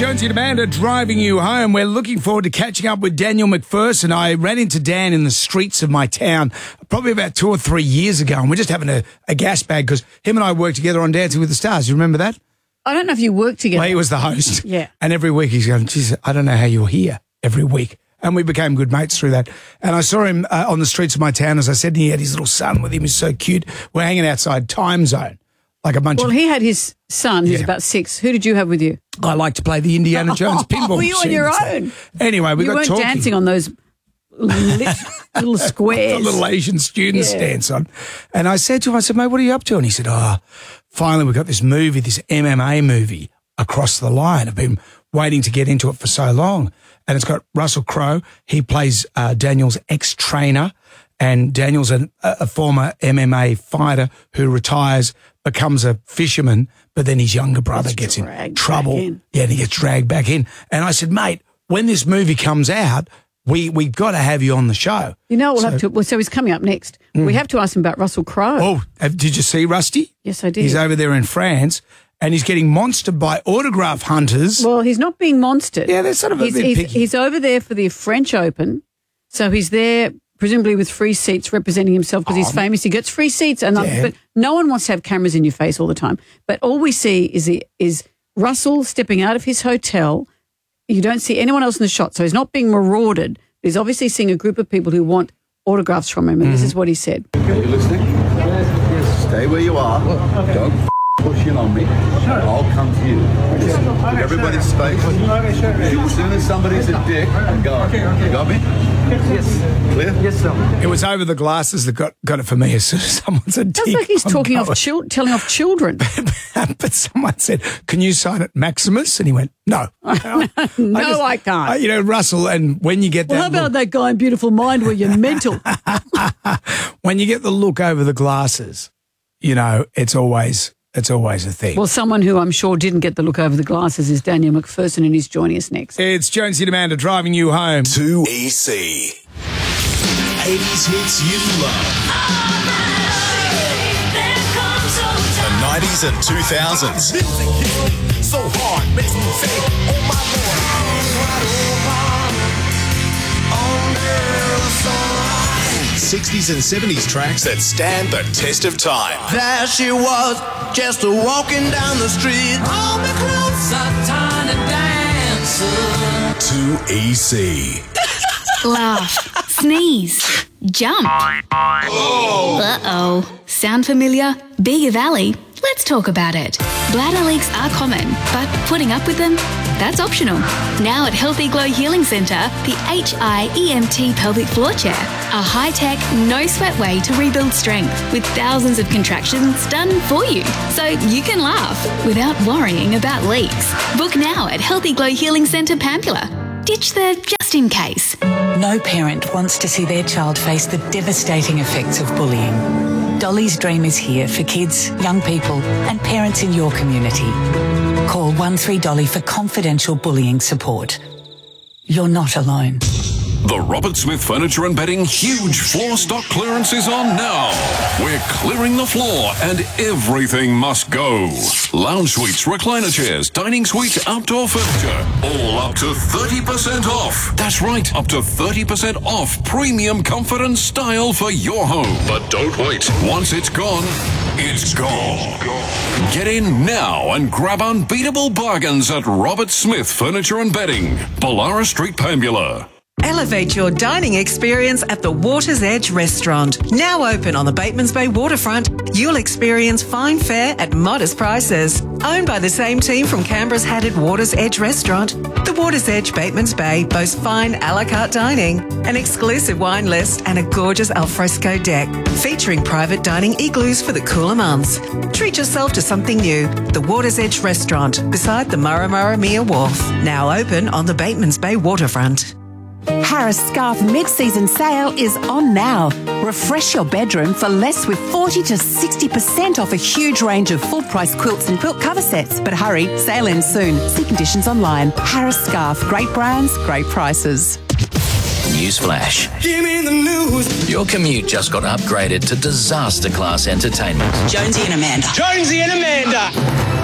Jonesy and Amanda driving you home. We're looking forward to catching up with Daniel McPherson. I ran into Dan in the streets of my town probably about 2 or 3 years ago, and we're just having a gas bag because him and I worked together on Dancing with the Stars. You remember that? I don't know if you worked together. Well, he was the host. Yeah. And every week he's going, geez, I don't know how you're here every week. And we became good mates through that. And I saw him on the streets of my town, as I said, and he had his little son with him. He's so cute. We're hanging outside Time Zone. Like a bunch Well, he had his son who's about 6. Who did you have with you? I like to play the Indiana Jones pinball Were you on machine. your own? Anyway, we You got weren't talking. dancing on those little squares. The little Asian students dance on. And I said to him, mate, what are you up to? And he said, finally we got this movie, this MMA movie, Across the Line. I've been waiting to get into it for so long. And it's got Russell Crowe. He plays Daniel's ex-trainer. And Daniel's a former MMA fighter who retires, becomes a fisherman, but then his younger brother gets in trouble. Yeah, and he gets dragged back in. And I said, mate, when this movie comes out, we've got to have you on the show. You know what we'll have to... Well, so he's coming up next. We have to ask him about Russell Crowe. Oh, did you see Rusty? Yes, I did. He's over there in France, and he's getting monstered by autograph hunters. Well, he's not being monstered. Yeah, they're sort of a bit picky. He's over there for the French Open, so he's there presumably with free seats representing himself because he's famous. He gets free seats, but no one wants to have cameras in your face all the time. But all we see is Russell stepping out of his hotel. You don't see anyone else in the shot, so he's not being marauded. He's obviously seeing a group of people who want autographs from him, and this is what he said. Are you listening? Yes. Stay where you are. Don't push in on me. I'll come to you. Just give everybody space. As soon as somebody's a dick, I'm going. You got me? Yes. Clear? Yes, sir. It was over the glasses that got it for me as soon as someone's a dick. Sounds like he's I'm talking going. telling off children. But someone said, can you sign it Maximus? And he went, no. I can't. Russell, and when you get that Well, how about that guy in Beautiful Mind where you're mental? when you get the look over the glasses, it's always a thing. Well, someone who I'm sure didn't get the look over the glasses is Daniel McPherson, and he's joining us next. It's Jonesy and Amanda driving you home. 2EC. 80s hits you love. The 90s and 2000s. So hard, makes me say, oh my Lord. 60s and 70s tracks that stand the test of time. There she was, just walking down the street. All the clothes are tiny dancer. 2EC. Laugh, sneeze, jump. Uh-oh. Sound familiar? Be your valley. Let's talk about it. Bladder leaks are common, but putting up with them? That's optional. Now at Healthy Glow Healing Centre, the HIEMT pelvic floor chair, a high-tech, no-sweat way to rebuild strength with thousands of contractions done for you, so you can laugh without worrying about leaks. Book now at Healthy Glow Healing Centre, Pampula. Ditch the just in case. No parent wants to see their child face the devastating effects of bullying. Dolly's Dream is here for kids, young people and parents in your community. Call 13Dolly for confidential bullying support. You're not alone. The Robert Smith Furniture and Bedding huge floor stock clearance is on now. We're clearing the floor and everything must go. Lounge suites, recliner chairs, dining suites, outdoor furniture, all up to 30% off. That's right, up to 30% off premium comfort and style for your home. But don't wait. Once it's gone, it's gone. Get in now and grab unbeatable bargains at Robert Smith Furniture and Bedding, Ballara Street, Pambula. Elevate your dining experience at the Water's Edge restaurant. Now open on the Batemans Bay waterfront, you'll experience fine fare at modest prices. Owned by the same team from Canberra's Hatted Water's Edge restaurant, the Water's Edge Batemans Bay boasts fine a la carte dining, an exclusive wine list and a gorgeous alfresco deck, featuring private dining igloos for the cooler months. Treat yourself to something new. The Water's Edge restaurant beside the Murramurramia Wharf. Now open on the Batemans Bay waterfront. Harris Scarf mid-season sale is on now. Refresh your bedroom for less with 40 to 60% off a huge range of full-price quilts and quilt cover sets. But hurry, sale ends soon. See conditions online. Harris Scarf, great brands, great prices. Newsflash. Give me the news. Your commute just got upgraded to disaster class entertainment. Jonesy and Amanda. Jonesy and Amanda.